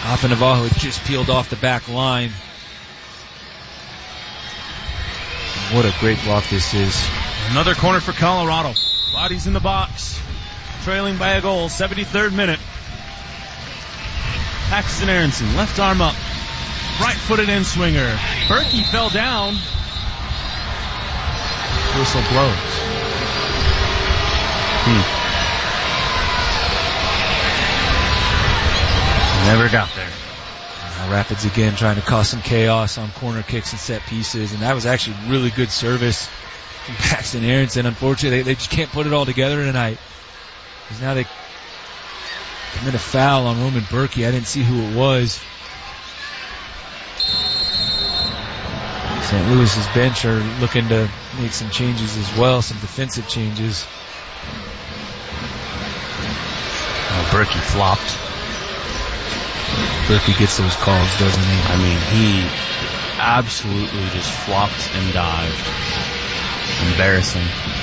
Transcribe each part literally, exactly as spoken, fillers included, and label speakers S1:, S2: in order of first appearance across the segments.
S1: Papa Navajo just peeled off the back line. What a great block this is.
S2: Another corner for Colorado. Bodies in the box. Trailing by a goal, seventy-third minute. Paxton Aronson, left arm up. Right-footed in-swinger. Berkey fell down. Whistle blows. Hmm. Never got there.
S1: Now Rapids again trying to cause some chaos on corner kicks and set pieces, and that was actually really good service from Paxton Aronson. Unfortunately, they, they just can't put it all together tonight. Because now they commit a foul on Roman Berkey. I didn't see who it was. Saint Louis's bench are looking to make some changes as well, some defensive changes.
S2: Oh, Berkey flopped.
S1: Berkey gets those calls, doesn't he?
S2: I mean, he absolutely just flopped and dived. Embarrassing.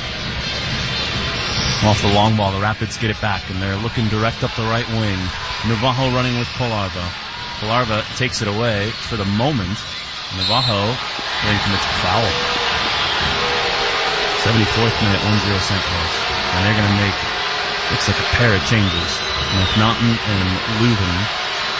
S2: Off the long ball, the Rapids get it back, and they're looking direct up the right wing. Navajo running with Polarva. Polarva takes it away for the moment. Navajo then commits a foul. seventy-fourth minute, one zero Saint Louis. And they're going to make, looks like a pair of changes. McNaughton and Leuven.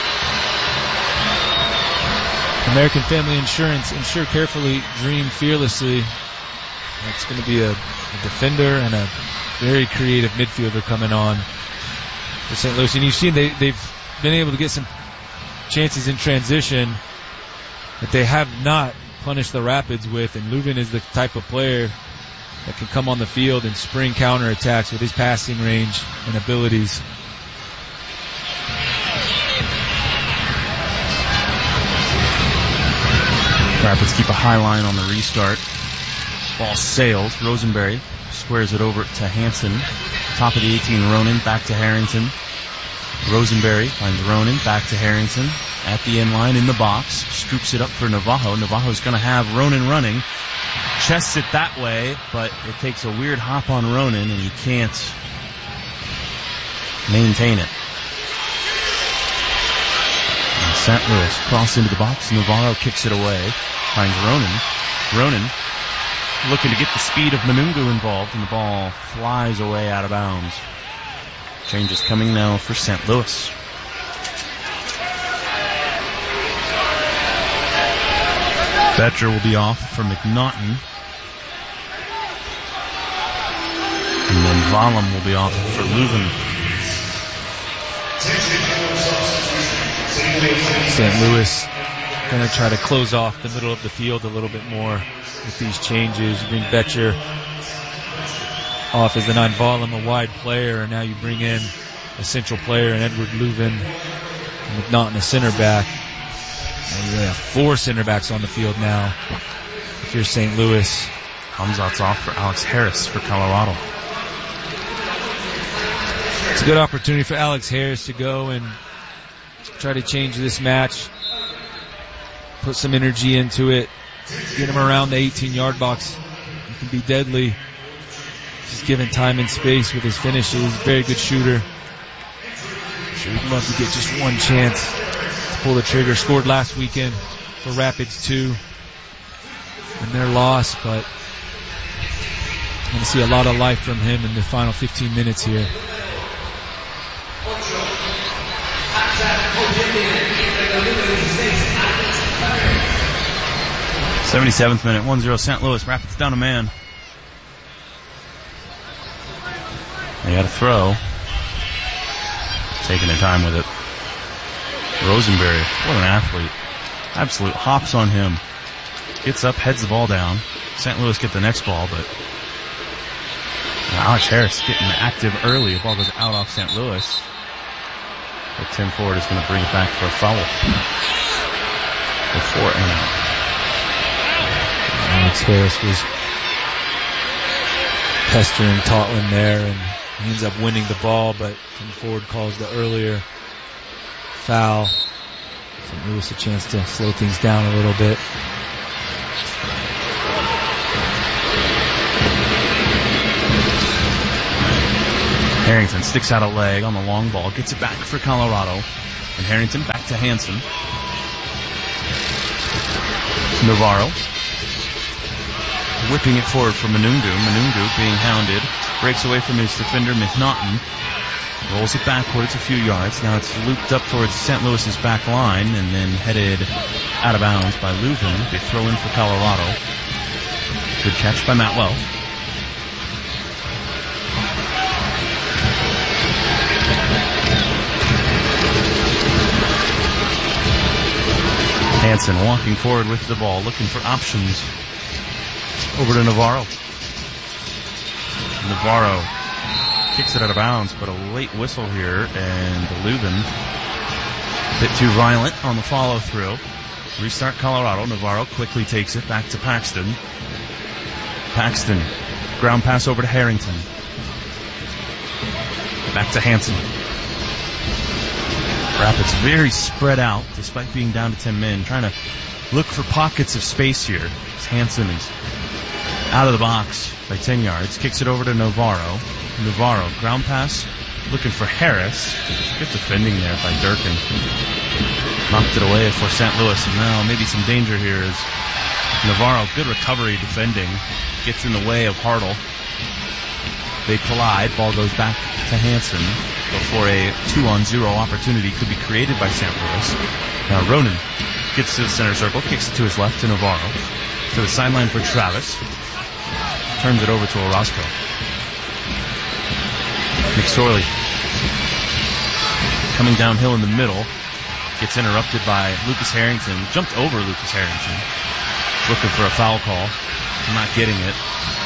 S1: American Family Insurance, insure carefully, dream fearlessly. That's going to be a, a defender and a very creative midfielder coming on for Saint Louis. And you've seen they, they've been able to get some chances in transition that they have not punished the Rapids with. And Leuven is the type of player that can come on the field and spring counterattacks with his passing range and abilities.
S2: Rapids keep a high line on the restart. Ball sails. Rosenberry squares it over to Hansen. Top of the eighteen, Ronan. Back to Harrington. Rosenberry finds Ronan. Back to Harrington. At the end line in the box. Scoops it up for Navajo. Navajo's going to have Ronan running. Chests it that way, but it takes a weird hop on Ronan, and he can't maintain it. And Saint Louis cross into the box. Navarro kicks it away. Finds Ronan. Ronan looking to get the speed of Manungu involved, and the ball flies away out of bounds. Changes coming now for Saint Louis. Betcher will be off for McNaughton. And then Valum will be off for Leuven.
S1: Saint Louis going to try to close off the middle of the field a little bit more with these changes. You bring Betcher off as the nine, Valum a wide player, and now you bring in a central player in Edward Leuven, and McNaughton a center back. And you have four center backs on the field now. If you're Saint Louis,
S2: Hamzat's off for Alex Harris for Colorado.
S1: It's a good opportunity for Alex Harris to go and try to change this match, put some energy into it, get him around the eighteen-yard box. He can be deadly. Just given time and space with his finishes. Very good shooter. Sure, we'd love to get just one chance to pull the trigger. Scored last weekend for Rapids two in their loss, but I'm going to see a lot of life from him in the final fifteen minutes here.
S2: seventy-seventh minute, one zero Saint Louis. Rapids down a man. They got a throw. Taking their time with it. Rosenberry, what an athlete. Absolute hops on him. Gets up, heads the ball down. Saint Louis get the next ball, but Alex Harris getting active early. The ball goes out off Saint Louis. But Tim Ford is going to bring it back for a foul. Before and out.
S1: Alex Harris was pestering Totland there, and he ends up winning the ball, but Tim Ford calls the earlier foul. Saint Louis a chance to slow things down a little bit.
S2: Harrington sticks out a leg on the long ball, gets it back for Colorado. And Harrington back to Hansen. Navarro. Whipping it forward for Manungu. Manungu being hounded. Breaks away from his defender, McNaughton. Rolls it backwards a few yards. Now it's looped up towards Saint Louis's back line and then headed out of bounds by Leuven. They throw in for Colorado. Good catch by Matt Wells. Hansen walking forward with the ball, looking for options. Over to Navarro. Navarro kicks it out of bounds, but a late whistle here, and Leuven a bit too violent on the follow-through. Restart Colorado. Navarro quickly takes it back to Paxton. Paxton, ground pass over to Harrington. Back to Hansen. Rapids very spread out, despite being down to ten men, trying to look for pockets of space here. Hansen is out of the box by ten yards, kicks it over to Navarro. Navarro, ground pass, looking for Harris. Good defending there by Durkin. Knocked it away for Saint Louis, and now maybe some danger here is Navarro. Good recovery defending, gets in the way of Hartle. They collide, ball goes back to Hansen before a two-on-zero opportunity could be created by Saint Louis. Now Ronan gets to the center circle, kicks it to his left to Navarro. To the sideline for Travis. Turns it over to Orozco. McSorley coming downhill in the middle. Gets interrupted by Lucas Harrington. Jumped over Lucas Harrington. Looking for a foul call. Not getting it.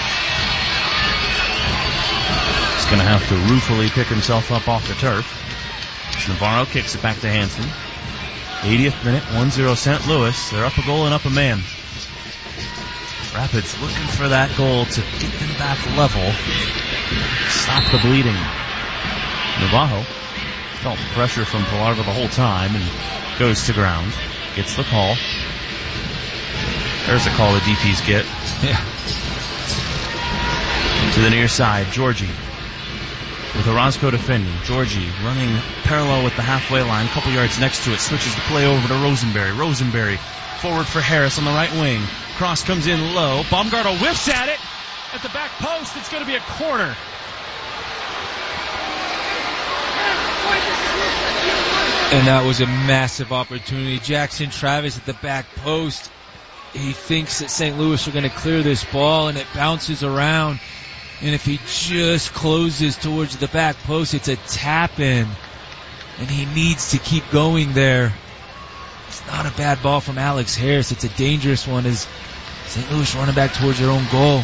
S2: He's going to have to ruefully pick himself up off the turf. As Navarro kicks it back to Hansen. eightieth minute, one zero Saint Louis. They're up a goal and up a man. Rapids looking for that goal to get them back level. Stop the bleeding. Navajo felt pressure from Pilardo the whole time and goes to ground. Gets the call. There's a call the D Ps get.
S1: Yeah.
S2: To the near side, Georgie. With Orozco defending. Georgie running parallel with the halfway line. A couple yards next to it. Switches the play over to Rosenberry. Rosenberry forward for Harris on the right wing. Cross comes in low. Baumgartel whiffs at it. At the back post, it's going to be a corner.
S1: And that was a massive opportunity. Jackson Travis at the back post. He thinks that Saint Louis are going to clear this ball, and it bounces around. And if he just closes towards the back post, it's a tap in. And he needs to keep going there. It's not a bad ball from Alex Harris. It's a dangerous one as Saint Louis running back towards their own goal.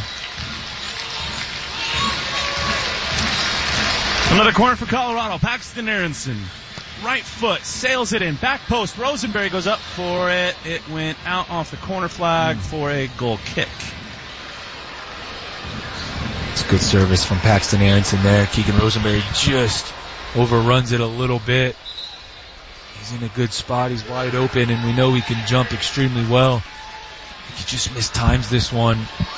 S2: Another corner for Colorado. Paxton Aronson. Right foot. Sails it in. Back post. Rosenberry goes up for it. It went out off the corner flag mm. for a goal kick.
S1: It's good service from Paxton Aronson there. Keegan Rosenberry just overruns it a little bit. He's in a good spot. He's wide open, and we know he can jump extremely well. He just mistimes this one.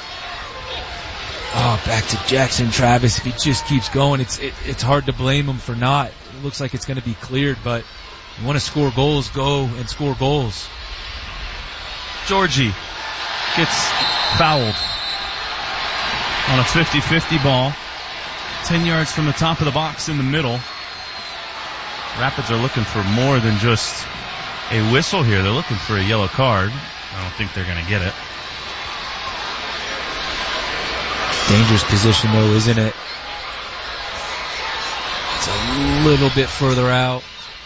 S1: Oh, back to Jackson Travis. If he just keeps going, it's it, it's hard to blame him for not. It looks like it's going to be cleared, but you want to score goals, go and score goals.
S2: Georgie gets fouled on a fifty-fifty ball. Ten yards from the top of the box in the middle. Rapids are looking for more than just a whistle here. They're looking for a yellow card. I don't think they're going to get it.
S1: Dangerous position, though, isn't it? It's a little bit further out.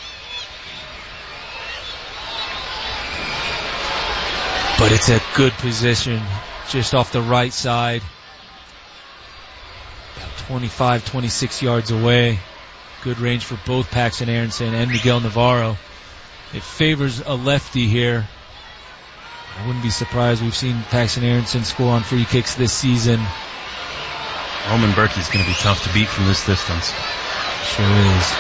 S1: But it's a good position, just off the right side. About twenty-five, twenty-six yards away. Good range for both Paxton Aronson and Miguel Navarro. It favors a lefty here. I wouldn't be surprised. We've seen Paxton Aronson score on free kicks this season.
S2: Roman Berkey's going to be tough to beat from this distance.
S1: Sure is.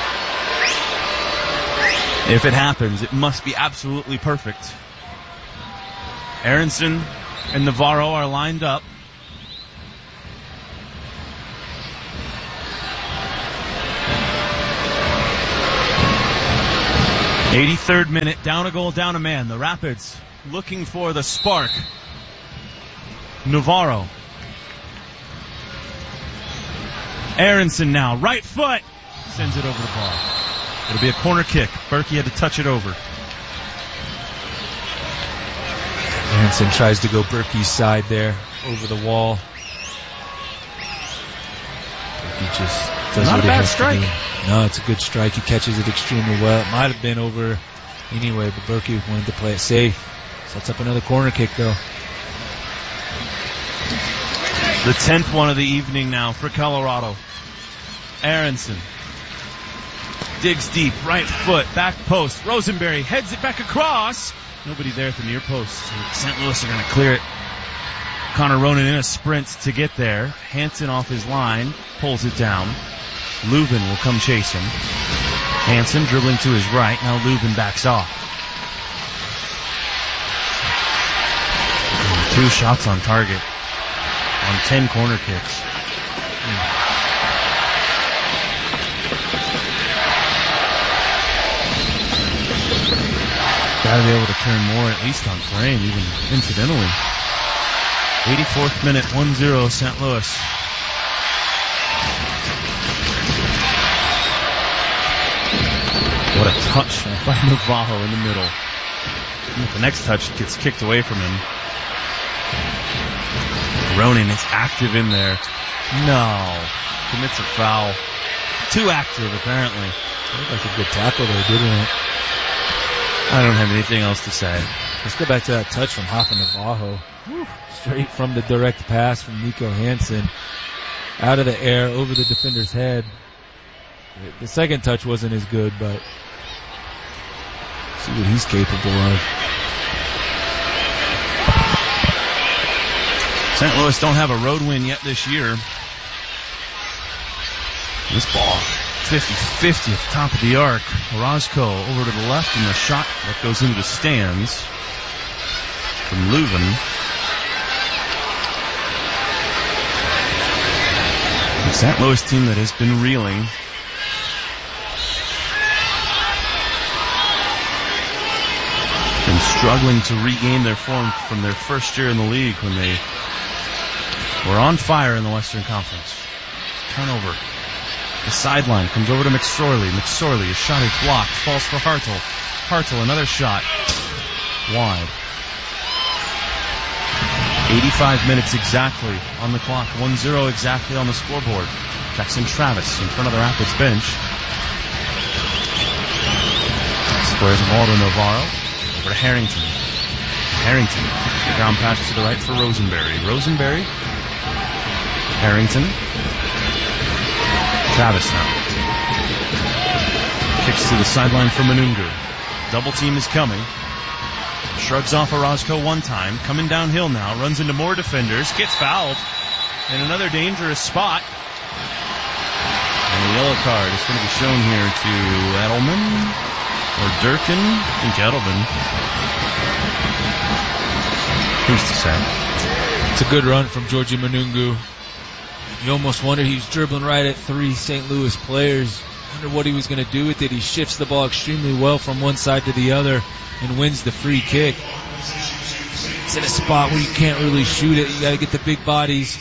S2: If it happens, it must be absolutely perfect. Aronson and Navarro are lined up. eighty-third minute, down a goal, down a man. The Rapids looking for the spark. Navarro. Aronson now, right foot. Sends it over the bar. It'll be a corner kick. Berkey had to touch it over.
S1: Aronson tries to go Berkey's side there, over the wall. He just does
S2: Not
S1: what
S2: a
S1: he
S2: bad
S1: has
S2: strike.
S1: to do. No, it's a good strike. He catches it extremely well. It might have been over anyway, but Berkey wanted to play it safe. Sets up another corner kick, though.
S2: The tenth one of the evening now for Colorado. Aronson digs deep, right foot, back post. Rosenberry heads it back across. Nobody there at the near post. Saint Louis are going to clear it. Connor Ronan in a sprint to get there. Hansen off his line, pulls it down. Lubin will come chase him. Hansen dribbling to his right. Now Lubin backs off. And two shots on target on ten corner kicks. Gotta be able to turn more, at least on frame, even incidentally. eighty-fourth minute, one zero Saint Louis. What a touch by Navajo in the middle. The next touch gets kicked away from him. Ronan is active in there. No. Commits a foul. Too active, apparently.
S1: Looked like a good tackle there, didn't it?
S2: I don't have anything else to say.
S1: Let's go back to that touch from Hoffa Navajo. Whew. Straight from the direct pass from Nico Hansen. Out of the air, over the defender's head. The second touch wasn't as good, but see what he's capable of.
S2: Saint Louis don't have a road win yet this year. This ball, fifty-fifty at the top of the arc. Orozco over to the left, and the shot that goes into the stands from Leuven. The Saint Louis team that has been reeling. Been struggling to regain their form from their first year in the league when they were on fire in the Western Conference. Turnover. The sideline comes over to McSorley. McSorley, his shot is blocked. Falls for Hartle. Hartle, another shot. Wide. eighty-five minutes exactly on the clock. one zero exactly on the scoreboard. Jackson Travis in front of the Rapids bench. Squares the ball to Navarro. Over to Harrington. Harrington. The ground pass to the right for Rosenberry. Rosenberry. Harrington. Travis now. Kicks to the sideline for Manungu. Double team is coming. Shrugs off Orozco one time. Coming downhill now. Runs into more defenders. Gets fouled. In another dangerous spot. And the yellow card is going to be shown here to Edelman. Or Durkin. I think Edelman. Who's to say?
S1: It's a good run from Georgie Manungu. You almost wonder he was dribbling right at three Saint Louis players. Wonder what he was going to do with it. He shifts the ball extremely well from one side to the other and wins the free kick. It's in a spot where you can't really shoot it. You got to get the big bodies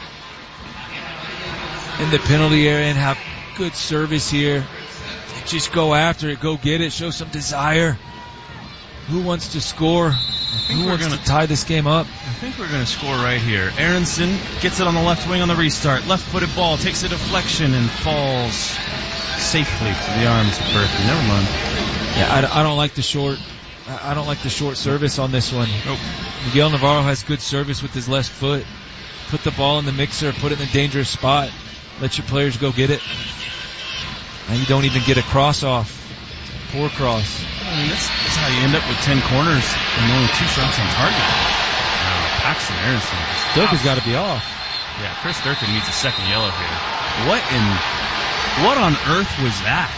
S1: in the penalty area and have good service here. Just go after it, go get it, show some desire. Who wants to score? Who wants gonna, to tie this game up?
S2: I think we're going to score right here. Aronson gets it on the left wing on the restart. Left-footed ball, takes a deflection and falls safely to the arms of Berkey. Never mind.
S1: Yeah, I, I don't like the short. I don't like the short service on this one.
S2: Nope.
S1: Miguel Navarro has good service with his left foot. Put the ball in the mixer, put it in a dangerous spot. Let your players go get it. And you don't even get a cross off. Poor cross.
S2: I mean, that's, that's how you end up with ten corners and only two shots on target. Wow, Paxton Aronson.
S1: Durkin's got to be off.
S2: Yeah, Chris Durkin needs a second yellow here. What in, what on earth was that?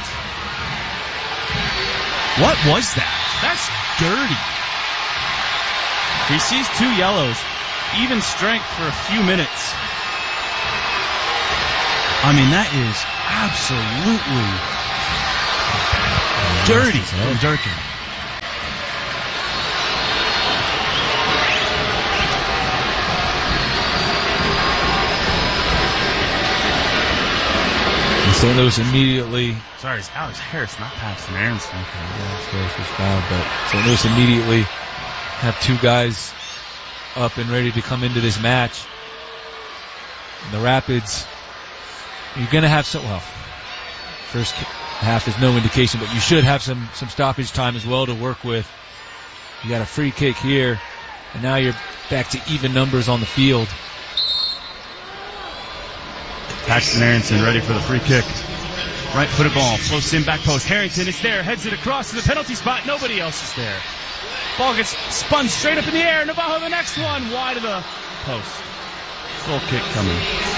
S2: What was that? That's dirty. He sees two yellows, even strength for a few minutes. I mean, that is absolutely Dirty from Durkin.
S1: Saint Louis immediately.
S2: Sorry, it's Alex Harris, not Paxton Aronson.
S1: Okay, yeah, Alex Harris was fouled, but Saint Louis immediately have two guys up and ready to come into this match. And the Rapids, you're going to have some, well, first half is no indication, but you should have some, some stoppage time as well to work with. You got a free kick here, and now you're back to even numbers on the field.
S2: Paxton Aronson ready for the free kick. Right footed ball, floats in back post. Harrington is there, heads it across to the penalty spot. Nobody else is there. Ball gets spun straight up in the air. Navajo the next one, wide of the post. Full kick coming.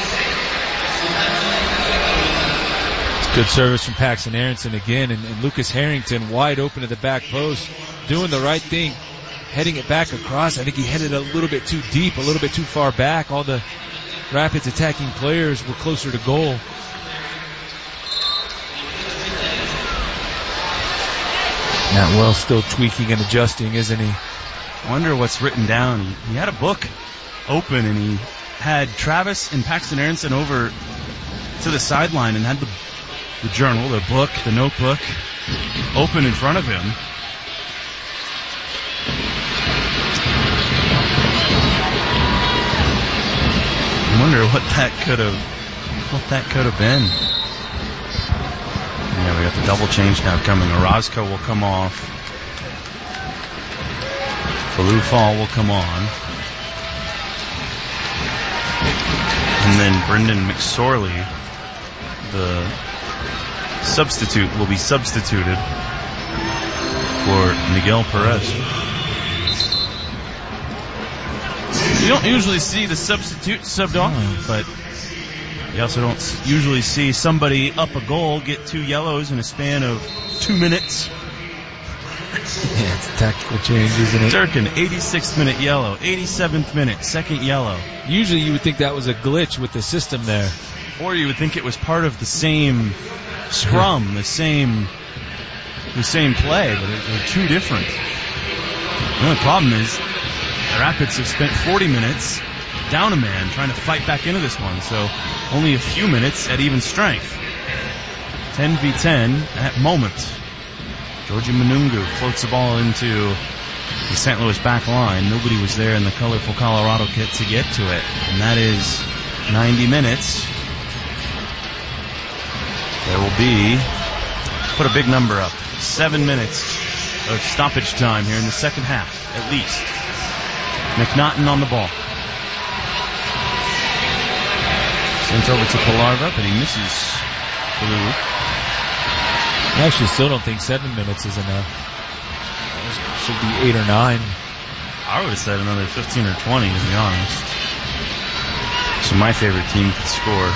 S1: It's good service from Paxton Aronson again, and, and Lucas Harrington wide open at the back post, doing the right thing, heading it back across. I think he headed a little bit too deep, a little bit too far back. All the Rapids attacking players were closer to goal. Matt Wells still tweaking and adjusting, isn't he?
S2: I wonder what's written down. He, he had a book open, and he had Travis and Paxton Aronson over to the sideline and had the, the journal, the book, the notebook open in front of him. I wonder what that could have, what that could have been. Yeah, we got the double change now coming. Orozco will come off. Falou Fall will come on. And then Brendan McSorley, the substitute, will be substituted for Miguel Perez. You don't usually see the substitute subbed off, but you also don't usually see somebody up a goal get two yellows in a span of two minutes.
S1: Yeah, it's a tactical change, isn't it?
S2: Durkin, eighty-sixth minute yellow, eighty-seventh minute, second yellow.
S1: Usually you would think that was a glitch with the system there.
S2: Or you would think it was part of the same scrum, the same the same play, but they're two different. The only problem is the Rapids have spent forty minutes down a man trying to fight back into this one, so only a few minutes at even strength. ten v ten at moment. Georgie Manungu floats the ball into the Saint Louis back line. Nobody was there in the colorful Colorado kit to get to it, and that is ninety minutes. There will be, put a big number up, seven minutes of stoppage time here in the second half, at least. McNaughton on the ball. Sent over to Pilarva, but he misses Falou.
S1: I actually still don't think seven minutes is enough. It should be eight or nine.
S2: I would have said another fifteen or twenty, to be honest. So my favorite team could score.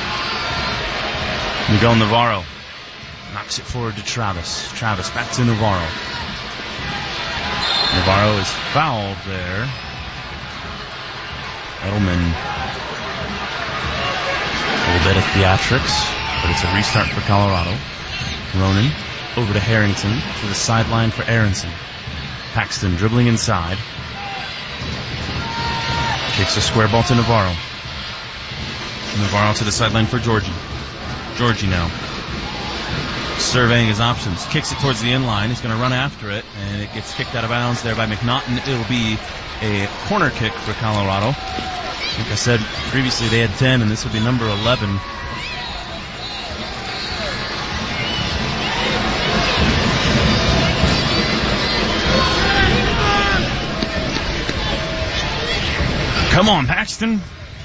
S2: Miguel Navarro knocks it forward to Travis. Travis back to Navarro. Navarro is fouled there. Edelman, a little bit of theatrics, but it's a restart for Colorado. Ronan over to Harrington to the sideline for Aronson. Paxton dribbling inside. Kicks a square ball to Navarro. Navarro to the sideline for Georgie. Georgie now surveying his options. Kicks it towards the end line. He's going to run after it, and it gets kicked out of bounds there by McNaughton. It'll be a corner kick for Colorado. Like I said previously, they had ten, and this will be number eleven. Come on, Paxton.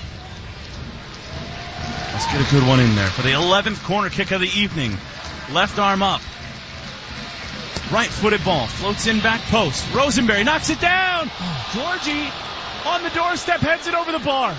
S2: Let's get a good one in there for the eleventh corner kick of the evening. Left arm up. Right-footed ball. Floats in back post. Rosenberry knocks it down. Georgie on the doorstep, heads it over the bar.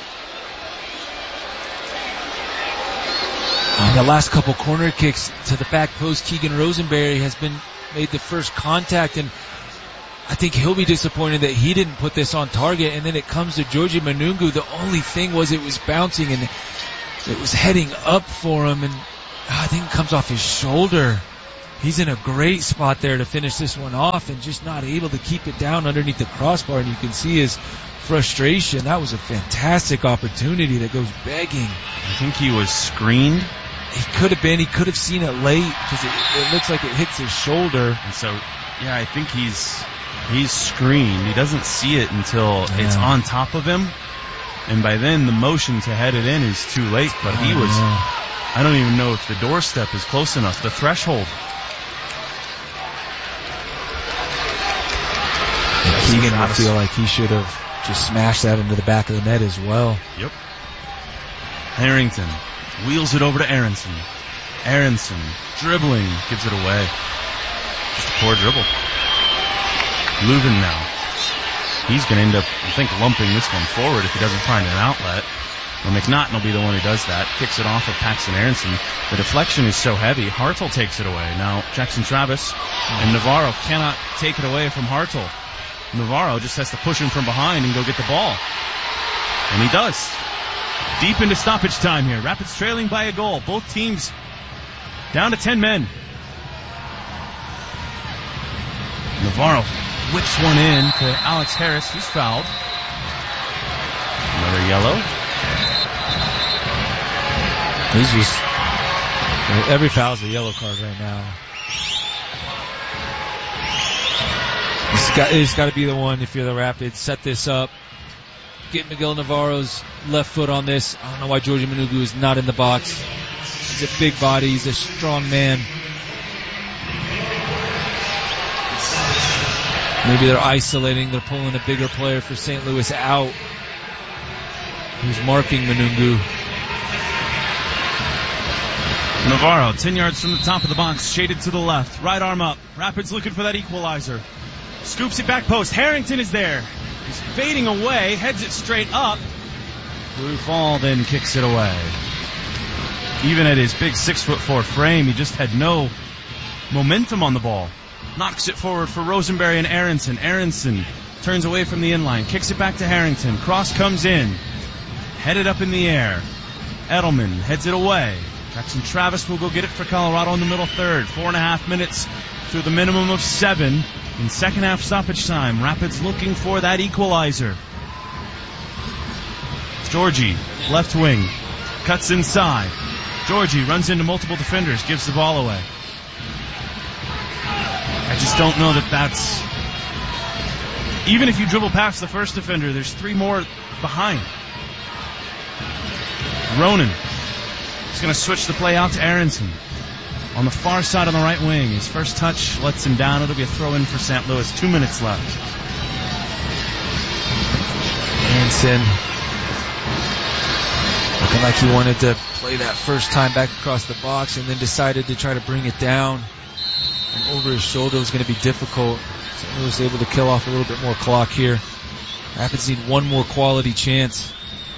S1: On the last couple corner kicks to the back post, Keegan Rosenberry has been made the first contact, and I think he'll be disappointed that he didn't put this on target. And then it comes to Georgie Manungu. The only thing was it was bouncing and it was heading up for him, and I think it comes off his shoulder. he's in a great spot there to finish this one off and just not able to keep it down underneath the crossbar. And you can see his frustration. That was a fantastic opportunity that goes begging.
S2: I think he was screened.
S1: He could have been. He could have seen it late because it, it looks like it hits his shoulder.
S2: And so, yeah, I think he's he's screened. He doesn't see it until yeah. it's on top of him. And by then, the motion to head it in is too late. But he was, I don't even know if the doorstep is close enough, the threshold.
S1: Keegan would feel like he should have just smashed that into the back of the net as well.
S2: Yep. Harrington wheels it over to Aronson. Aronson dribbling, gives it away. Just a poor dribble. Leuven now. He's going to end up, I think, lumping this one forward if he doesn't find an outlet. Well, McNaughton will be the one who does that. Kicks it off of Paxton Aronson. The deflection is so heavy. Hartle takes it away. Now, Jackson Travis and Navarro cannot take it away from Hartle. Navarro just has to push him from behind and go get the ball. And he does. Deep into stoppage time here. Rapids trailing by a goal. Both teams down to ten men. Navarro whips one in to Alex Harris, who's fouled. Another yellow.
S1: He's just... Every foul's a yellow card right now. It's got, it's got to be the one if you're the Rapids. Set this up. Get Miguel Navarro's left foot on this. I don't know why Georgie Manugu is not in the box. He's a big body. He's a strong man. Maybe they're isolating. They're pulling a bigger player for Saint Louis out. Who's marking Manungu.
S2: Navarro, ten yards from the top of the box, shaded to the left. Right arm up. Rapids looking for that equalizer. Scoops it back post. Harrington is there. He's fading away, heads it straight up. Blue Fall then kicks it away. Even at his big six foot four frame, he just had no momentum on the ball. Knocks it forward for Rosenberry and Aronson. Aronson turns away from the inline, kicks it back to Harrington. Cross comes in, headed up in the air. Edelman heads it away. Jackson Travis will go get it for Colorado in the middle third. Four and a half minutes through the minimum of seven in second half stoppage time. Rapids looking for that equalizer. Georgie, left wing, cuts inside. Georgie runs into multiple defenders, gives the ball away. I just don't know that that's... Even if you dribble past the first defender, there's three more behind. Ronan is going to switch the play out to Aronson. On the far side on the right wing. His first touch lets him down. It'll be a throw-in for Saint Louis. Two minutes left.
S1: Aronson looking like he wanted to play that first time back across the box and then decided to try to bring it down. And over his shoulder was going to be difficult. Saint Louis was able to kill off a little bit more clock here. Rapids need one more quality chance.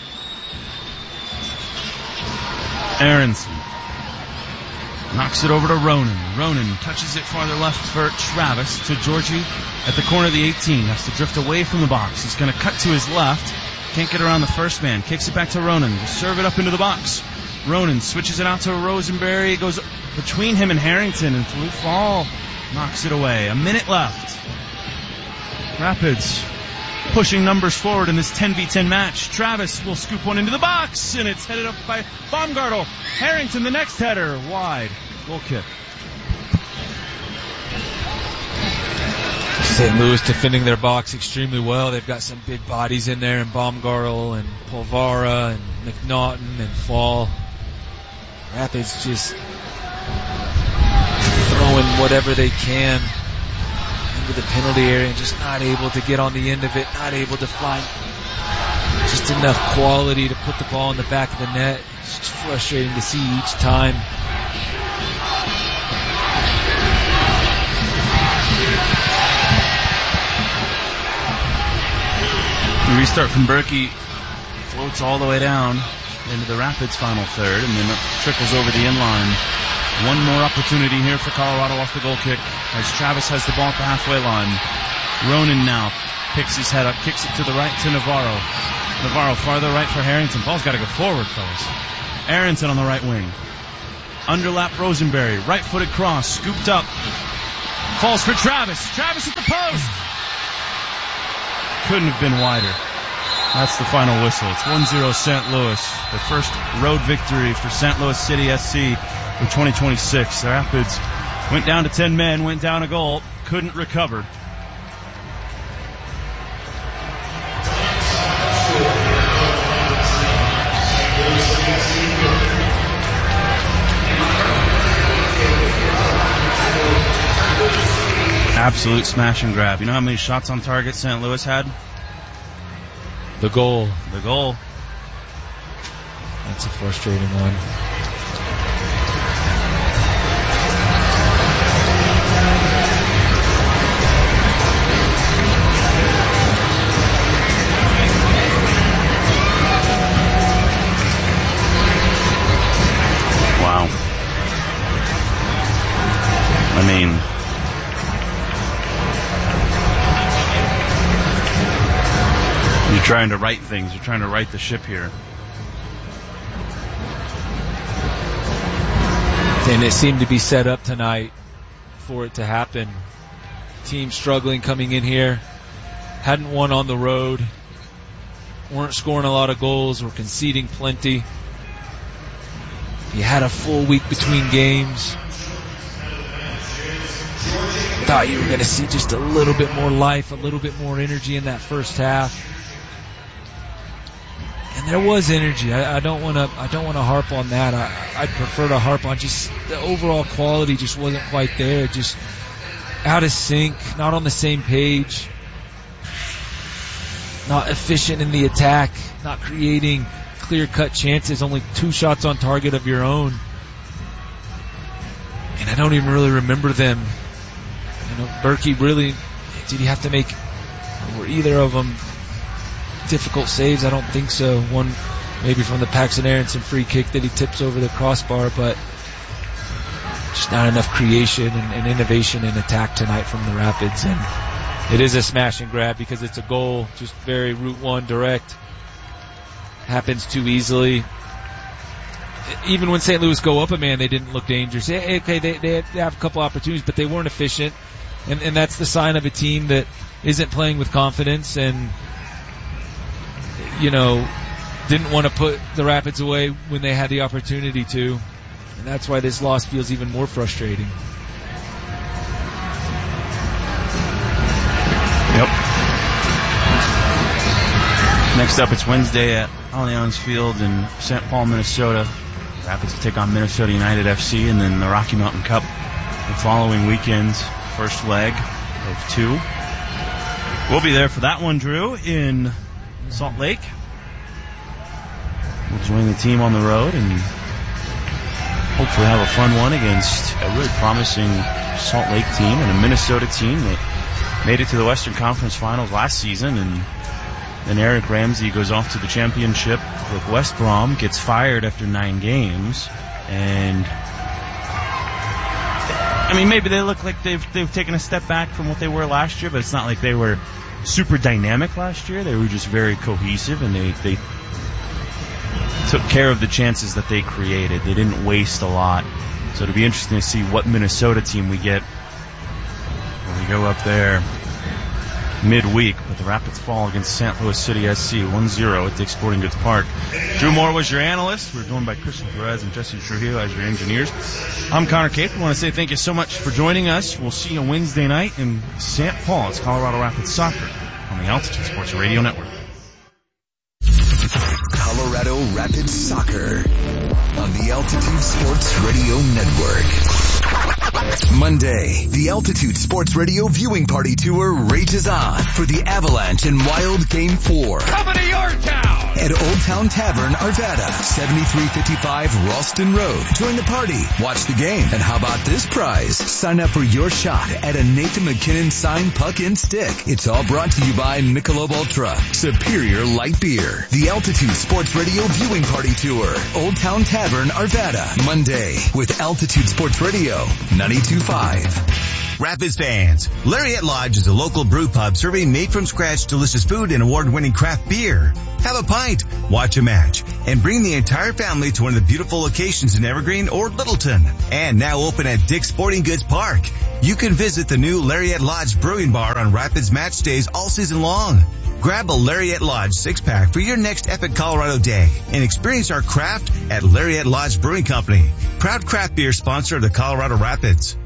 S2: Aronson knocks it over to Ronan. Ronan touches it farther left for Travis to Georgie at the corner of the eighteen. Has to drift away from the box. He's going to cut to his left. Can't get around the first man. Kicks it back to Ronan. To serve it up into the box. Ronan switches it out to Rosenberry. It goes between him and Harrington, and Blue Fall knocks it away. A minute left. Rapids pushing numbers forward in this ten v ten match. Travis will scoop one into the box, and it's headed up by Baumgartel. Harrington, the next header, wide. Goal kick.
S1: Saint Louis defending their box extremely well. They've got some big bodies in there, and Baumgartel and Polvara and McNaughton and Fall. Rapids just throwing whatever they can into the penalty area and just not able to get on the end of it, not able to find just enough quality to put the ball in the back of the net. It's just frustrating to see each time.
S2: The restart from Berkey floats all the way down into the Rapids final third, and then it trickles over the inline. One more opportunity here for Colorado off the goal kick as Travis has the ball at the halfway line. Ronan now picks his head up, kicks it to the right to Navarro. Navarro farther right for Harrington. Ball's got to go forward, fellas. Aronson on the right wing. Underlap Rosenberry. Right-footed cross. Scooped up. Falls for Travis. Travis at the post. Couldn't have been wider. That's the final whistle. It's one zero Saint Louis. The first road victory for Saint Louis City S C in twenty twenty-six. The Rapids went down to ten men, went down a goal, couldn't recover. Absolute smash and grab. You know how many shots on target Saint Louis had?
S1: The goal.
S2: The goal.
S1: That's a frustrating one.
S2: Wow. I mean, you're trying to right things. You're trying to right the ship here.
S1: And it seemed to be set up tonight for it to happen. Team struggling coming in here. Hadn't won on the road. Weren't scoring a lot of goals. Were conceding plenty. You had a full week between games. Thought you were going to see just a little bit more life, a little bit more energy in that first half. And there was energy. I, I don't want to. I don't want to harp on that. I, I'd prefer to harp on just the overall quality. Just wasn't quite there. Just out of sync. Not on the same page. Not efficient in the attack. Not creating clear-cut chances. Only two shots on target of your own. And I don't even really remember them. You know, Berkey really. Did he have to make? Were either of them difficult saves? I don't think so. One maybe from the Paxton Aronson free kick that he tips over the crossbar, but just not enough creation and, and innovation in attack tonight from the Rapids. And it is a smash and grab because it's a goal, just very route one direct. Happens too easily. Even when Saint Louis go up a man, they didn't look dangerous. Okay, they, they have a couple opportunities, but they weren't efficient. And, and that's the sign of a team that isn't playing with confidence and, you know, didn't want to put the Rapids away when they had the opportunity to. And that's why this loss feels even more frustrating.
S2: Yep. Next up, it's Wednesday at Allianz Field in Saint Paul, Minnesota. The Rapids will take on Minnesota United F C, and then the Rocky Mountain Cup the following weekend's first leg of two. We'll be there for that one, Drew, in Salt Lake. We'll join the team on the road and hopefully have a fun one against a really promising Salt Lake team and a Minnesota team that made it to the Western Conference Finals last season. And then Eric Ramsey goes off to the championship with West Brom, gets fired after nine games, and I mean, maybe they look like they've they've taken a step back from what they were last year, but it's not like they were super dynamic last year. They were just very cohesive, and they, they took care of the chances that they created. They didn't waste a lot. So it'll be interesting to see what Minnesota team we get when we go up there midweek. But the Rapids fall against Saint Louis City S C one zero at Dick's Sporting Goods Park. Drew Moore was your analyst. We're joined by Christian Perez and Jesse Trujillo as your engineers. I'm Connor Cape. I want to say thank you so much for joining us. We'll see you Wednesday night in Saint Paul. It's Colorado Rapids Soccer on the Altitude Sports Radio Network.
S3: Colorado Rapids Soccer on the Altitude Sports Radio Network. Monday, the Altitude Sports Radio viewing party tour rages on for the Avalanche and Wild Game four.
S4: Coming to your town!
S3: At Old Town Tavern, Arvada, seventy-three fifty-five Ralston Road. Join the party, watch the game, and how about this prize? Sign up for your shot at a Nathan McKinnon signed puck and stick. It's all brought to you by Michelob Ultra, Superior Light Beer. The Altitude Sports Radio viewing party tour, Old Town Tavern, Arvada, Monday with Altitude Sports Radio ninety-two point five.
S4: Rapids fans, Lariat Lodge is a local brew pub serving made-from-scratch delicious food and award-winning craft beer. Have a pint, watch a match, and bring the entire family to one of the beautiful locations in Evergreen or Littleton. And now open at Dick's Sporting Goods Park. You can visit the new Lariat Lodge Brewing Bar on Rapids match days all season long. Grab a Lariat Lodge six-pack for your next epic Colorado day and experience our craft at Lariat Lodge Brewing Company, proud craft beer sponsor of the Colorado Rapids.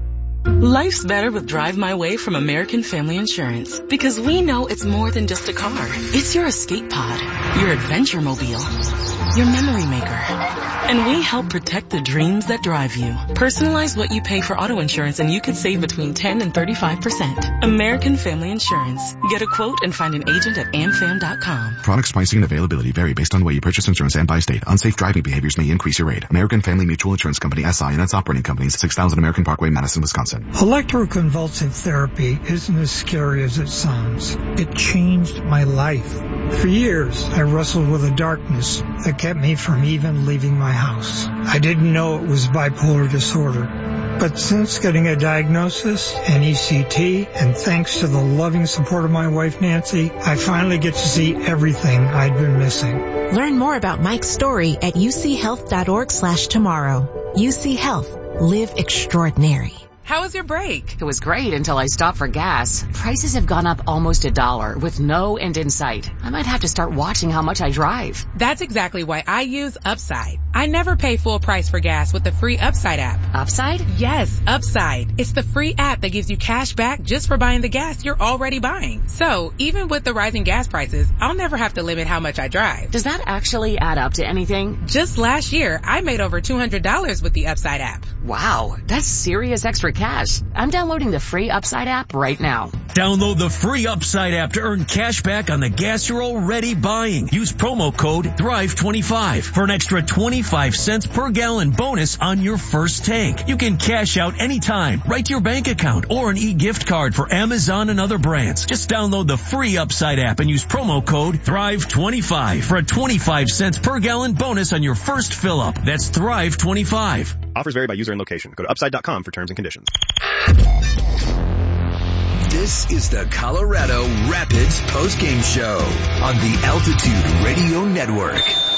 S5: Life's better with Drive My Way from American Family Insurance, because we know it's more than just a car. It's your escape pod, your adventure mobile, your memory maker. And we help protect the dreams that drive you. Personalize what you pay for auto insurance and you could save between ten and thirty-five percent. American Family Insurance. Get a quote and find an agent at amfam dot com.
S6: Products pricing and availability vary based on the way you purchase insurance and by state. Unsafe driving behaviors may increase your rate. American Family Mutual Insurance Company, S I and its operating companies, six thousand American Parkway, Madison, Wisconsin.
S7: Electroconvulsive therapy isn't as scary as it sounds. It changed my life. For years, I wrestled with a darkness that kept me from even leaving my house. I didn't know it was bipolar disorder. But since getting a diagnosis, an E C T, and thanks to the loving support of my wife Nancy, I finally get to see everything I'd been missing.
S8: Learn more about Mike's story at uchealth.org slash tomorrow. U C Health. Live extraordinary.
S9: How was your break?
S10: It was great until I stopped for gas. Prices have gone up almost a dollar with no end in sight. I might have to start watching how much I drive.
S9: That's exactly why I use Upside. I never pay full price for gas with the free Upside app.
S10: Upside?
S9: Yes, Upside. It's the free app that gives you cash back just for buying the gas you're already buying. So even with the rising gas prices, I'll never have to limit how much I drive.
S10: Does that actually add up to anything?
S9: Just last year, I made over two hundred dollars with the Upside app.
S10: Wow, that's serious extra cash. I'm downloading the free Upside app right now.
S11: Download the free Upside app to earn cash back on the gas you're already buying. Use promo code thrive twenty-five for an extra twenty-five cents per gallon bonus on your first tank. You can cash out anytime, right to your bank account, or an e-gift card for Amazon and other brands. Just download the free Upside app and use promo code thrive twenty-five for a twenty-five cents per gallon bonus on your first fill up. That's thrive twenty-five.
S12: Offers vary by user and location. Go to upside dot com for terms and conditions.
S3: This is the Colorado Rapids postgame show on the Altitude Radio Network.